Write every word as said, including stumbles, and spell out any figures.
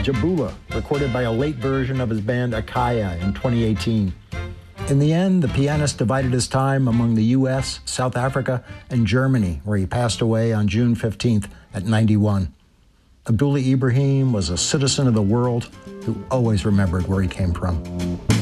Jabula, recorded by a late version of his band Akaya in twenty eighteen. In the end, the pianist divided his time among the U S, South Africa, and Germany, where he passed away on June fifteenth at ninety-one. Abdullah Ibrahim was a citizen of the world who always remembered where he came from.